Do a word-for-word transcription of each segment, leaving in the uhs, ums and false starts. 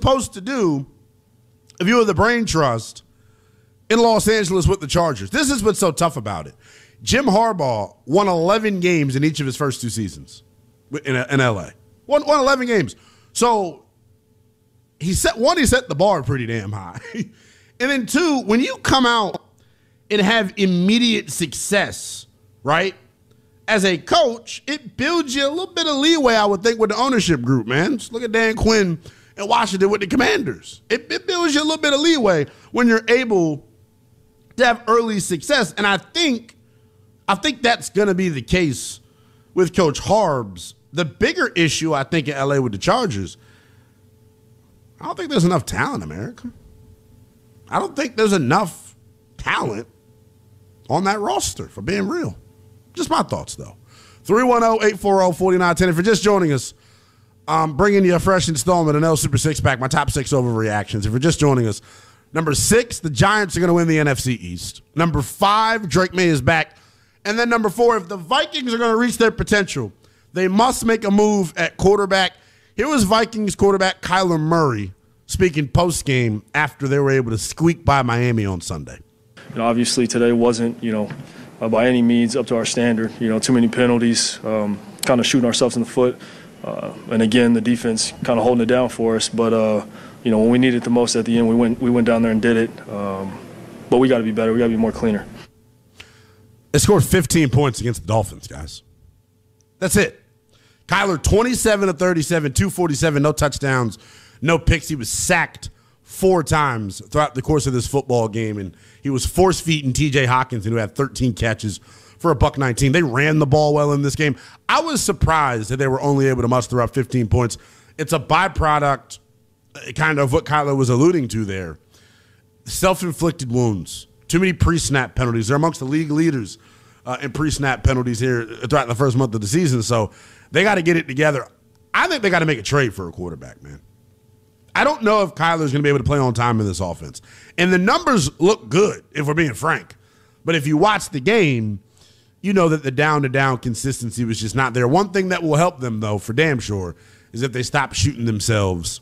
supposed to do if you were the brain trust in Los Angeles with the Chargers? This is what's so tough about it. Jim Harbaugh won eleven games in each of his first two seasons in, in L A. Won, won eleven games. So he set one, he set the bar pretty damn high. And then two, when you come out and have immediate success, right, as a coach, it builds you a little bit of leeway, I would think, with the ownership group, man. Just look at Dan Quinn in Washington with the Commanders. It, it builds you a little bit of leeway when you're able to have early success. And I think, I think that's going to be the case with Coach Harbs. The bigger issue, I think, in L A with the Chargers, I don't think there's enough talent, America. I don't think there's enough talent on that roster, for being real. Just my thoughts, though. three one zero, eight four zero, four nine one zero. If you're just joining us, I'm bringing you a fresh installment of N L Super Six-Pack, my top six overreactions. If you're just joining us, number six, the Giants are going to win the N F C East. Number five, Drake May is back. And then number four, if the Vikings are going to reach their potential, they must make a move at quarterback. Here was Vikings quarterback Kyler Murray speaking post-game after they were able to squeak by Miami on Sunday. You know, obviously today wasn't, you know, uh, by any means up to our standard. You know, too many penalties, um, kind of shooting ourselves in the foot. Uh, and again, the defense kind of holding it down for us. But, uh, you know, when we needed it the most at the end, we went we went down there and did it. Um, but we got to be better. We got to be more cleaner. They scored fifteen points against the Dolphins, guys. That's it. Kyler, twenty-seven of thirty-seven, two forty-seven, no touchdowns, no picks. He was sacked four times throughout the course of this football game, and he was force-feeding T J Hockenson, who had thirteen catches for a buck nineteen. They ran the ball well in this game. I was surprised that they were only able to muster up fifteen points. It's a byproduct, kind of what Kyler was alluding to there. Self-inflicted wounds. Too many pre-snap penalties. They're amongst the league leaders uh, in pre-snap penalties here throughout the first month of the season, so they got to get it together. I think they got to make a trade for a quarterback, man. I don't know if Kyler's going to be able to play on time in this offense. And the numbers look good, if we're being frank. But if you watch the game, you know that the down-to-down consistency was just not there. One thing that will help them, though, for damn sure, is if they stop shooting themselves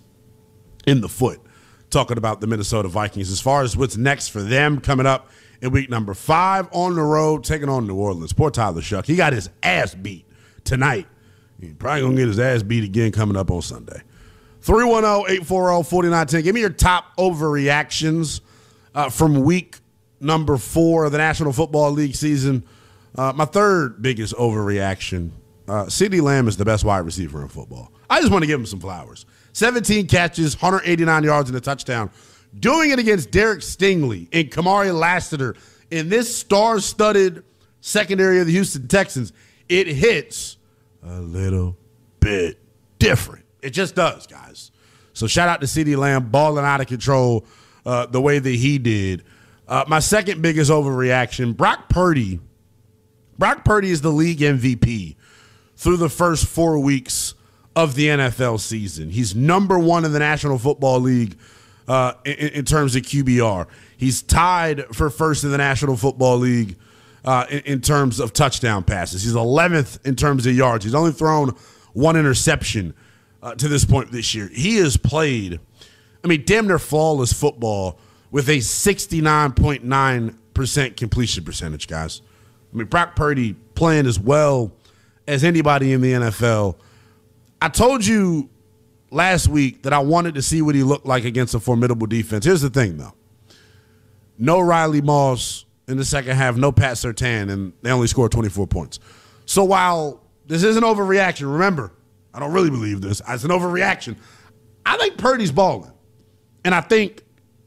in the foot. Talking about the Minnesota Vikings. As far as what's next for them coming up in week number five on the road, taking on New Orleans. Poor Tyler Shuck. He got his ass beat tonight. He's probably going to get his ass beat again coming up on Sunday. three one zero, eight four zero, four nine one zero. Give me your top overreactions uh, from week number four of the National Football League season. Uh, my third biggest overreaction, uh, CeeDee Lamb is the best wide receiver in football. I just want to give him some flowers. seventeen catches, one hundred eighty-nine yards and a touchdown. Doing it against Derek Stingley and Kamari Lassiter in this star-studded secondary of the Houston Texans, it hits a little bit different. It just does, guys. So shout out to CeeDee Lamb, balling out of control uh, the way that he did. Uh, my second biggest overreaction, Brock Purdy. Brock Purdy is the league M V P through the first four weeks of the N F L season. He's number one in the National Football League uh, in, in terms of Q B R. He's tied for first in the National Football League uh, in, in terms of touchdown passes. He's eleventh in terms of yards. He's only thrown one interception uh, to this point this year. He has played, I mean, damn near flawless football with a sixty-nine point nine percent completion percentage, guys. I mean, Brock Purdy playing as well as anybody in the N F L. I told you last week that I wanted to see what he looked like against a formidable defense. Here's the thing, though. No Riley Moss in the second half, no Pat Surtain, and they only scored twenty-four points. So while this is an overreaction, remember, I don't really believe this. It's an overreaction. I think Purdy's balling. And I think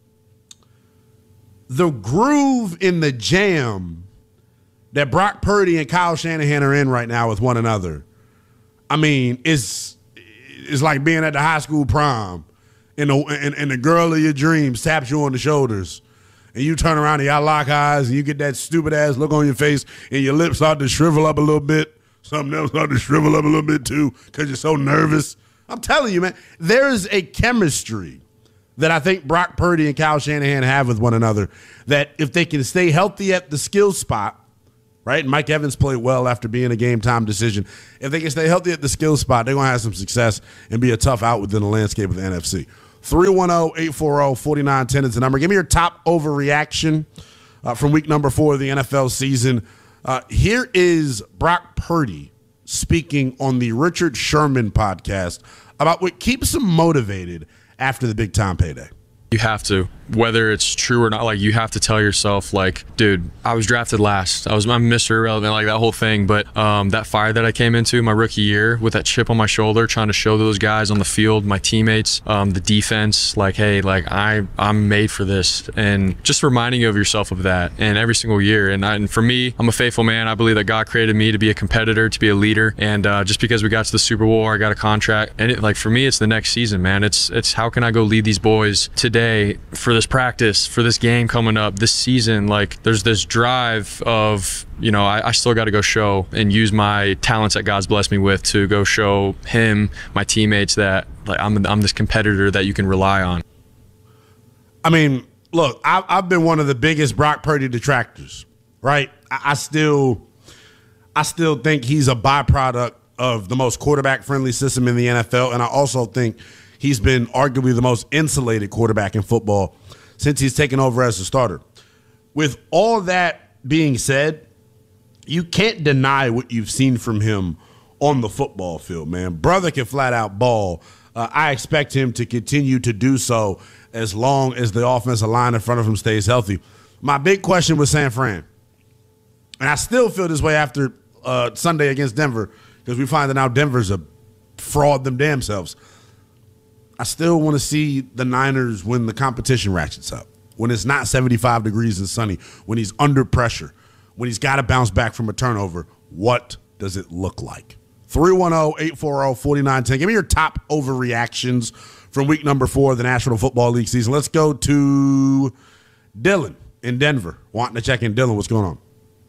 the groove in the jam that Brock Purdy and Kyle Shanahan are in right now with one another, I mean, it's it's like being at the high school prom and the, and, and the girl of your dreams taps you on the shoulders and you turn around and y'all lock eyes and you get that stupid-ass look on your face and your lips start to shrivel up a little bit. Something else start to shrivel up a little bit too because you're so nervous. I'm telling you, man, there's a chemistry that I think Brock Purdy and Kyle Shanahan have with one another that if they can stay healthy at the skill spot, right? And Mike Evans played well after being a game-time decision. If they can stay healthy at the skill spot, they're going to have some success and be a tough out within the landscape of the N F C. three one zero, eight four zero, four nine one zero is the number. Give me your top overreaction uh, from week number four of the N F L season. Uh, here is Brock Purdy speaking on the Richard Sherman podcast about what keeps him motivated after the big-time payday. You have to, whether it's true or not, like you have to tell yourself, like, dude, I was drafted last. I was I'm Mister Irrelevant, like that whole thing. But um, that fire that I came into my rookie year with that chip on my shoulder, trying to show those guys on the field, my teammates, um, the defense, like, hey, like I I'm made for this, and just reminding you of yourself of that, and every single year. And, I, and for me, I'm a faithful man. I believe that God created me to be a competitor, to be a leader, and uh, just because we got to the Super Bowl, I got a contract, and it, like for me, it's the next season, man. It's it's how can I go lead these boys today for this practice, for this game coming up, this season. Like there's this drive of, you know, I, I still got to go show and use my talents that God's blessed me with to go show him, my teammates, that like I'm, I'm this competitor that you can rely on. I mean, look, I, I've been one of the biggest Brock Purdy detractors, right? I, I still, I still think he's a byproduct of the most quarterback-friendly system in the N F L, and I also think he's been arguably the most insulated quarterback in football since he's taken over as a starter. With all that being said, you can't deny what you've seen from him on the football field, man. Brother can flat out ball. Uh, I expect him to continue to do so as long as the offensive line in front of him stays healthy. My big question was San Fran, and I still feel this way after uh, Sunday against Denver, because we find that now Denver's a fraud them damn selves. I still want to see the Niners when the competition ratchets up, when it's not seventy-five degrees and sunny, when he's under pressure, when he's got to bounce back from a turnover. What does it look like? three one zero, eight four zero, four nine one zero. Give me your top overreactions from week number four of the National Football League season. Let's go to Dylan in Denver. Wanting to check in. Dylan, what's going on?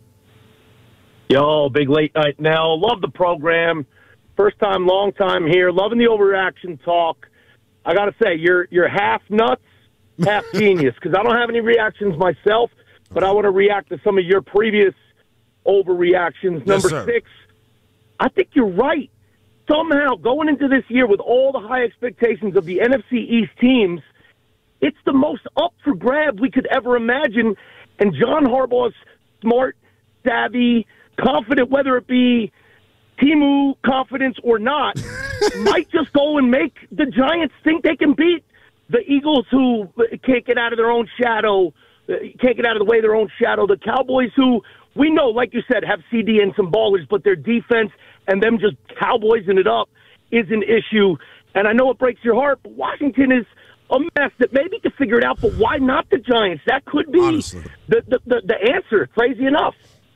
Yo, big late night now. Love the program. First time, long time here. Loving the overreaction talk. I got to say, you're you're half nuts, half genius, because I don't have any reactions myself, but I want to react to some of your previous overreactions. Yes, Number sir. six, I think you're right. Somehow, going into this year with all the high expectations of the N F C East teams, it's the most up for grabs we could ever imagine, and John Harbaugh's smart, savvy, confident, whether it be Timu confidence or not, might just go and make the Giants think they can beat the Eagles, who can't get out of their own shadow, can't get out of the way of their own shadow, the Cowboys, who we know, like you said, have C D and some ballers, but their defense and them just cowboysing it up is an issue. And I know it breaks your heart, but Washington is a mess that maybe could figure it out, but why not the Giants? That could be the, the, the, the answer, crazy enough.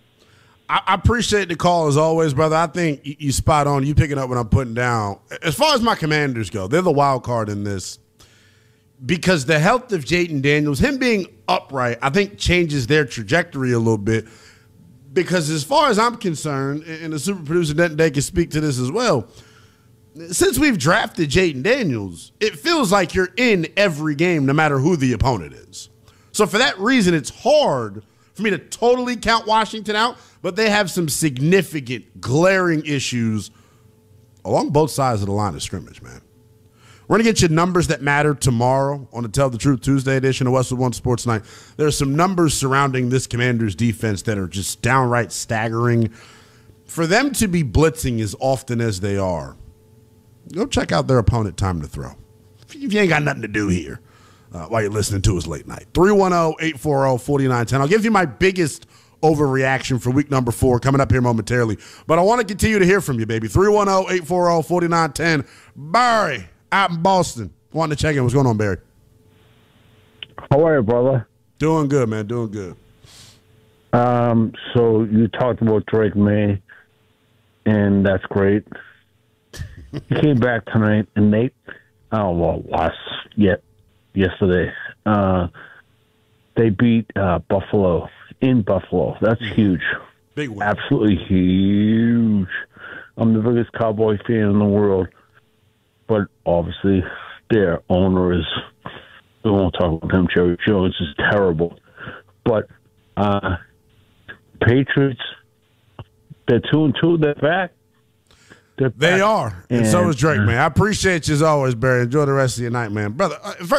I appreciate the call as always, brother. I think you spot on. You picking up what I'm putting down. As far as my Commanders go, they're the wild card in this because the health of Jayden Daniels, him being upright, I think changes their trajectory a little bit. Because as far as I'm concerned, and the super producer Denton Day can speak to this as well, since we've drafted Jayden Daniels, it feels like you're in every game no matter who the opponent is. So for that reason, it's hard for me to totally count Washington out, but they have some significant, glaring issues along both sides of the line of scrimmage, man. We're going to get you numbers that matter tomorrow on the Tell the Truth Tuesday edition of Westwood One Sports Night. There are some numbers surrounding this Commanders defense that are just downright staggering. For them to be blitzing as often as they are, go check out their opponent time to throw. If you ain't got nothing to do here uh, while you're listening to us late night. three one zero, eight four zero, four nine one zero. I'll give you my biggest overreaction for week number four coming up here momentarily. But I want to continue to hear from you, baby. three one zero, eight four zero, four nine one zero. Barry out in Boston. Wanting to check in. What's going on, Barry? How are you, brother? Doing good, man. Doing good. Um, so you talked about Drake May, and that's great. He came back tonight, and Nate, I don't know, last yet yesterday. Uh, they beat uh, Buffalo in Buffalo. That's huge. Big win. Absolutely huge. I'm the biggest Cowboy fan in the world, but obviously their owner is, we won't talk about him, Jerry Jones is terrible. But uh, Patriots, they're two and two, they're back. They're They back. are. And, so And, is Drake, uh, man. I appreciate you as always, Barry. Enjoy the rest of your night, man. Brother, uh,